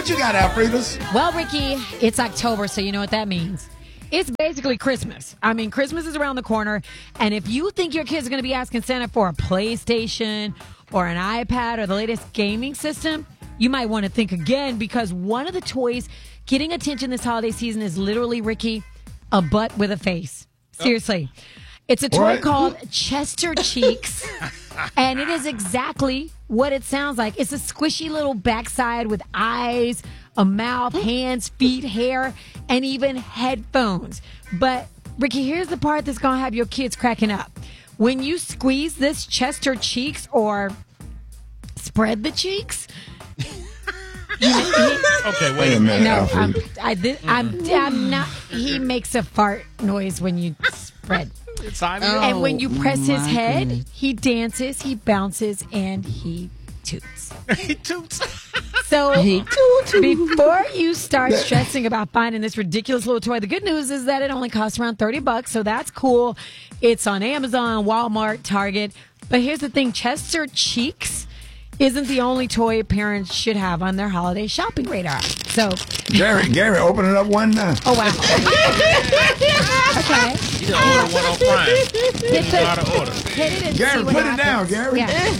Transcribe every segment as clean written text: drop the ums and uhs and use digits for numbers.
What you got, Alfredas? Well, Ricky, it's October, so you know what that means. It's basically Christmas. I mean, Christmas is around the corner, and if you think your kids are going to be asking Santa for a PlayStation or an iPad or the latest gaming system, you might want to think again, because one of the toys getting attention this holiday season is literally, Ricky, a butt with a face. Seriously. It's a toy called Chester Cheeks, and it is exactly what it sounds like. It's a squishy little backside with eyes, a mouth, hands, feet, hair, and even headphones. But, Ricky, here's the part that's going to have your kids cracking up. When you squeeze this Chester Cheeks or spread the cheeks... Okay, wait a minute. No, I'm not. He makes a fart noise when you spread. And when you press his head, he dances, he bounces, and he toots. He toots. So before you start stressing about finding this ridiculous little toy, the good news is that it only costs around $30, so that's cool. It's on Amazon, Walmart, Target. But here's the thing, Chester Cheeks isn't the only toy parents should have on their holiday shopping radar. So Gary, open it up one now. Oh, wow. Okay. You done order one on Prime. You know how to order. Hit it and Gary, see what put happens. it down, Gary.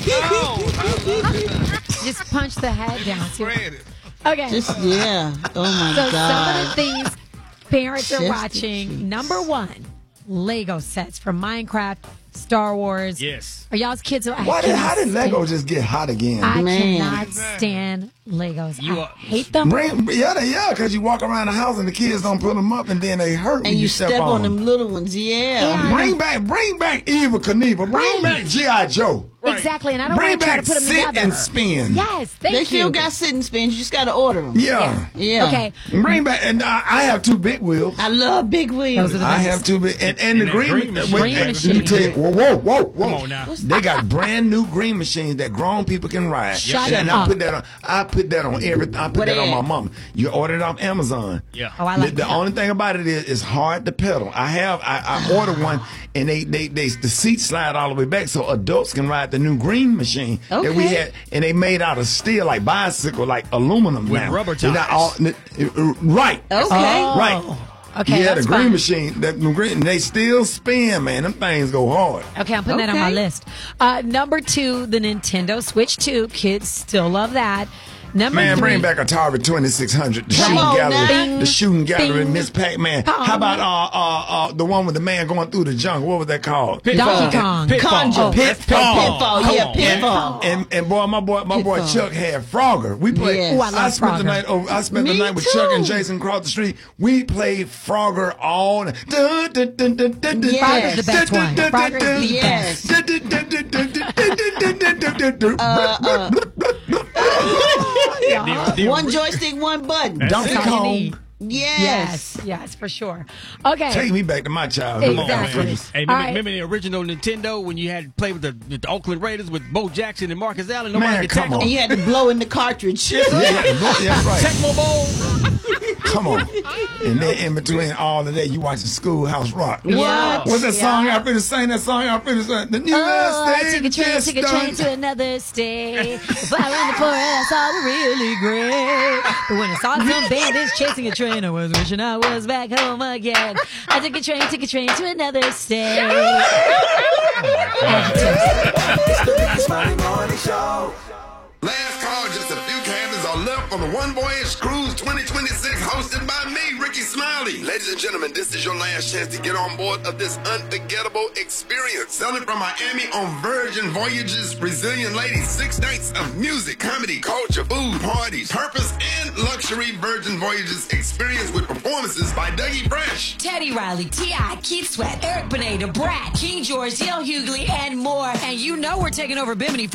Yeah. Just punch the head down. Okay. Oh my So God. some of the things parents are watching. Number one, Lego sets from Minecraft, Star Wars. Yes. Are y'all's kids? How did Lego just get hot again? I cannot stand Legos. I hate them. Because you walk around the house and the kids don't put them up and then they hurt when And you step step on them. them little ones, yeah. Bring back Eva Knievel. Bring back G.I. Joe. Exactly, and I don't Bring want to try back to put them sit together. and spin. Yes, thank They you. still got sit and spins. You just got to order them. Yeah. Okay. Bring back, and I have two big wheels. I love big wheels. Those are the I best. have two big, and the green machine. Let me tell you, whoa. Come on now. They got brand new green machines that grown people can ride. Shut and up. I put that on everything. I put that on my mama. You order it off Amazon. Yeah. Oh, I like The that. only thing about it is it's hard to pedal. I ordered one, and the seats slide all the way back so adults can ride the new green machine that we Okay. had, and they made out of steel, like bicycle, like aluminum With now. rubber They're not tires. right. Okay. Right. Okay, Yeah, that's the green fine. machine, that green, they still spin, man. Them things go hard. Okay, I'm putting that on my list. Number two, the Nintendo Switch 2. Kids still love that. Number Man, three. bring back Atari 2600, the Come shooting on gallery, now. the shooting gallery, Bing. Miss Pac-Man. How about the one with the man going through the jungle? What was that called? Donkey Kong. Conjure. Pitfall. Pitfall. Yeah, Come on. pitfall. And boy, my boy Chuck had Frogger. We played. Yes. Ooh, I love spent the Frogger. night. I spent the Me night with too. Chuck and Jason across the street. We played Frogger all night. Frogger's the best one. Frogger's the Yes. One joystick, one button. Donkey That's all you Kong. need. Yes, for sure. Okay. Take me back to my childhood. Exactly. Hey, All right. remember the original Nintendo when you had to play with the Oakland Raiders with Bo Jackson and Marcus Allen? Man, Nobody could come tackle on. And you had to blow in the cartridge. Yeah, right. Tecmo Bowl. Come on. And then in between all of that, you watching Schoolhouse Rock. What? What's that song I finished saying? That song I finished saying? The new Take a train to another state. Flying in the forest, all were really great. But when I saw some bandits chasing a train, I was wishing I was back home again. I took a train to another state. Last call, just a few cabins are left on the One Voyage Cruise 2026, hosted by me, Ricky Smiley. Ladies and gentlemen, this is your last chance to get on board of this unforgettable experience. Sailing from Miami on Virgin Voyages, Brazilian ladies, 6 nights of music, comedy, culture, food, parties, purpose, and luxury. Virgin Voyages experience with performances by Dougie Fresh, Teddy Riley, T.I., Keith Sweat, Eric Benet, Brat, King George, D.L. Hughley, and more. And you know we're taking over Bimini